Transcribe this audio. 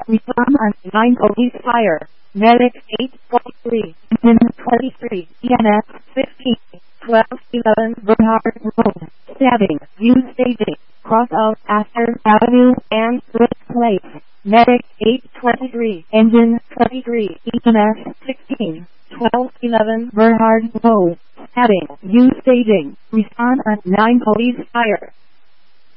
Respond on 9 police fire. Medic 843, engine 23, EMS 15, 1211 Bernhard Road. Stabbing, use staging, cross of Astor Avenue and Brick Place. Medic 823, engine 23, EMS 16, 1211 Bernhard Road. Stabbing, use staging. Respond on 9 police fire.